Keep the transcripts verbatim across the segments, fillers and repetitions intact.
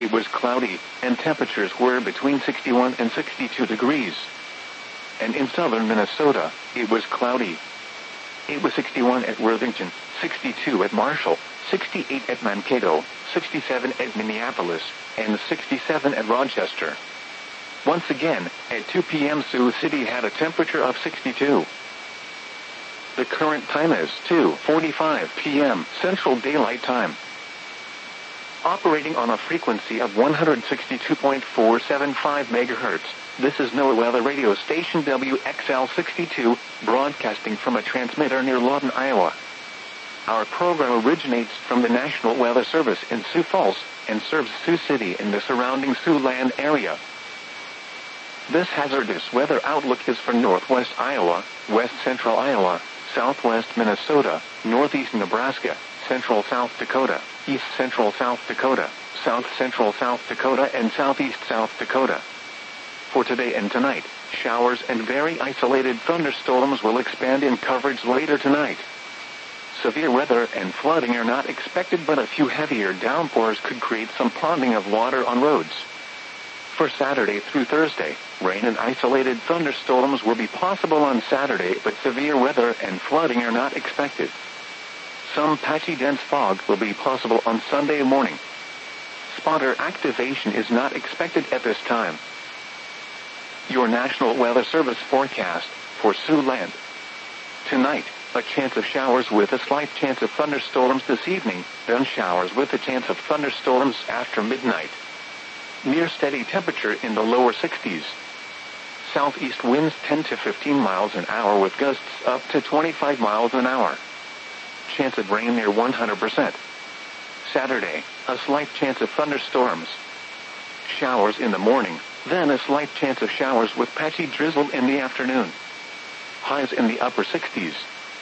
it was cloudy, and temperatures were between sixty-one and sixty-two degrees. And in southern Minnesota, it was cloudy. It was sixty-one at Worthington, sixty-two at Marshall, sixty-eight at Mankato, sixty-seven at Minneapolis, and sixty-seven at Rochester. Once again, at two p m Sioux City had a temperature of sixty-two. The current time is two forty-five p m Central Daylight Time. Operating on a frequency of one hundred sixty-two point four seven five megahertz, this is NOAA Weather Radio Station W X L sixty-two, broadcasting from a transmitter near Lawton, Iowa. Our program originates from the National Weather Service in Sioux Falls, and serves Sioux City and the surrounding Siouxland area. This hazardous weather outlook is for northwest Iowa, west central Iowa, southwest Minnesota, northeast Nebraska, central South Dakota, east central South Dakota, south central South Dakota, and southeast South Dakota. For today and tonight, showers and very isolated thunderstorms will expand in coverage later tonight. Severe weather and flooding are not expected, but a few heavier downpours could create some ponding of water on roads. For Saturday through Thursday, rain and isolated thunderstorms will be possible on Saturday, but severe weather and flooding are not expected. Some patchy dense fog will be possible on Sunday morning. Spotter activation is not expected at this time. Your National Weather Service forecast for Siouxland. Tonight, a chance of showers with a slight chance of thunderstorms this evening, then showers with a chance of thunderstorms after midnight. Near steady temperature in the lower sixties. Southeast winds ten to fifteen miles an hour with gusts up to twenty-five miles an hour. Chance of rain near one hundred percent. Saturday, a slight chance of thunderstorms. Showers in the morning, then a slight chance of showers with patchy drizzle in the afternoon. Highs in the upper sixties.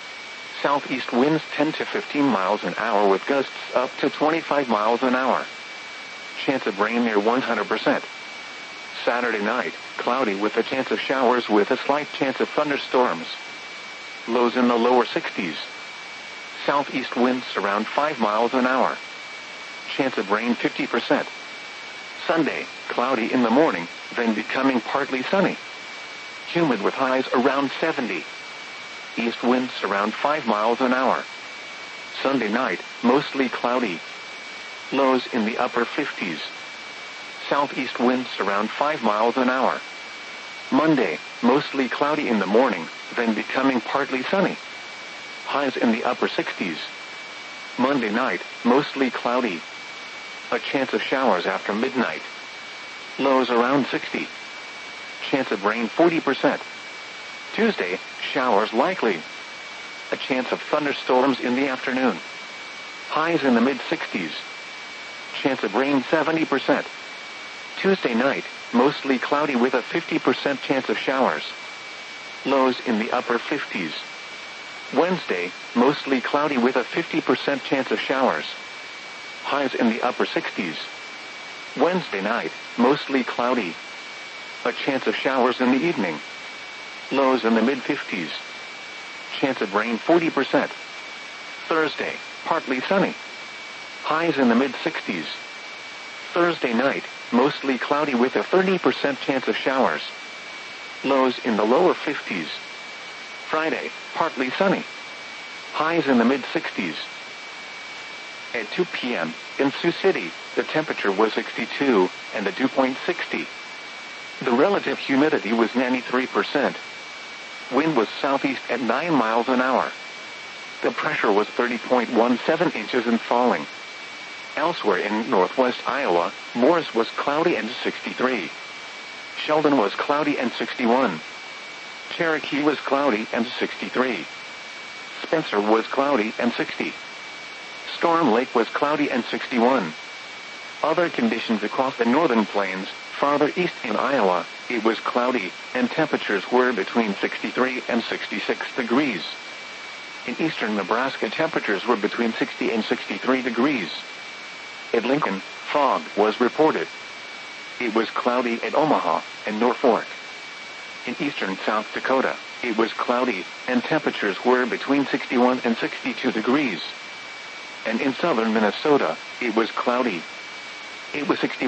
Southeast winds ten to fifteen miles an hour with gusts up to twenty-five miles an hour. Chance of rain near one hundred percent. Saturday night, cloudy with a chance of showers with a slight chance of thunderstorms. Lows in the lower sixties. Southeast winds around five miles an hour. Chance of rain fifty percent. Sunday, cloudy in the morning, then becoming partly sunny. Humid with highs around seventy. East winds around five miles an hour. Sunday night, mostly cloudy. Lows in the upper fifties. Southeast winds around five miles an hour. Monday, mostly cloudy in the morning, then becoming partly sunny. Highs in the upper sixties. Monday night, mostly cloudy. A chance of showers after midnight. Lows around sixty. Chance of rain forty percent. Tuesday, showers likely. A chance of thunderstorms in the afternoon. Highs in the mid-sixties. Chance of rain seventy percent. Tuesday night, mostly cloudy with a fifty percent chance of showers. Lows in the upper fifties. Wednesday, mostly cloudy with a fifty percent chance of showers. Highs in the upper sixties. Wednesday night, mostly cloudy. A chance of showers in the evening. Lows in the mid-fifties. Chance of rain forty percent. Thursday, partly sunny. Highs in the mid-sixties. Thursday night, mostly cloudy with a thirty percent chance of showers. Lows in the lower fifties. Friday, partly sunny. Highs in the mid-sixties. At two p m, in Sioux City, the temperature was sixty-two, and the dew point sixty. The relative humidity was ninety-three percent. Wind was southeast at nine miles an hour. The pressure was thirty point one seven inches and falling. Elsewhere in northwest Iowa, Morris was cloudy and sixty-three. Sheldon was cloudy and sixty-one. Cherokee was cloudy and sixty-three. Spencer was cloudy and sixty. Storm Lake was cloudy and sixty-one. Other conditions across the northern plains, farther east in Iowa, it was cloudy, and temperatures were between sixty-three and sixty-six degrees. In eastern Nebraska, temperatures were between sixty and sixty-three degrees. At Lincoln, fog was reported. It was cloudy at Omaha and Norfolk. In eastern South Dakota, it was cloudy, and temperatures were between sixty-one and sixty-two degrees. And in southern Minnesota, it was cloudy. It was sixty.